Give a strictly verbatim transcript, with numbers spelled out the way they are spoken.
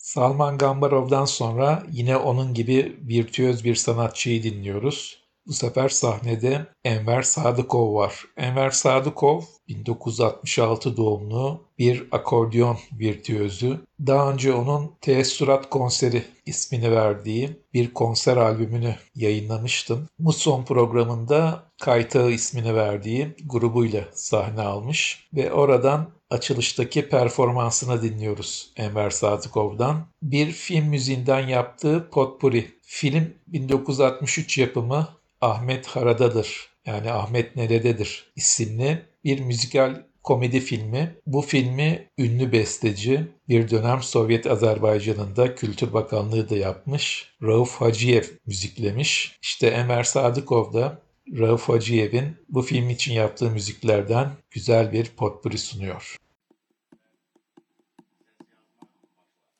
Salman Gambarov'dan sonra yine onun gibi virtüöz bir sanatçıyı dinliyoruz. Bu sefer sahnede Enver Sadıkov var. Enver Sadıkov bin dokuz yüz altmış altı doğumlu bir akordeon virtüözü. Daha önce onun Teessürat Konseri ismini verdiği bir konser albümünü yayınlamıştım. Muson programında Kaytağı ismini verdiği grubuyla sahne almış ve oradan açılıştaki performansını dinliyoruz Enver Sadıkov'dan. Bir film müziğinden yaptığı Potpuri. Film bin dokuz yüz altmış üç yapımı Ahmet Haradadır, yani Ahmet Nerededir isimli bir müzikal komedi filmi. Bu filmi ünlü besteci, bir dönem Sovyet Azerbaycan'ında Kültür Bakanlığı da yapmış, Rauf Hacıyev müziklemiş. İşte Enver Sadıkov da Rauf Hacıyev'in bu film için yaptığı müziklerden güzel bir potpuri sunuyor.